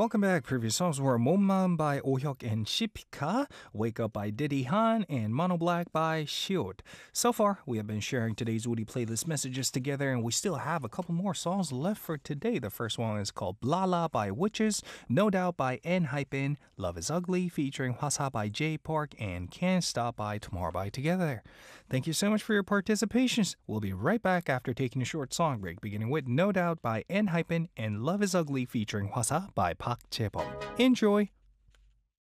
welcome back. Previous songs were 몸만 by Oh-hyuk and Shipika, Wake Up by Diddy Han, and Mono Black by Shield. So far, we have been sharing today's Woody playlist messages together, and we still have a couple more songs left for today. The first one is called Blala by Witches, No Doubt by N-Hypen, Love is Ugly featuring Hwasa by J Park, and Can't Stop by Tomorrow by Together. Thank you so much for your participations. We'll be right back after taking a short song break, beginning with No Doubt by N-Hypen and Love is Ugly featuring Hwasa by Park Jae-bum. Enjoy!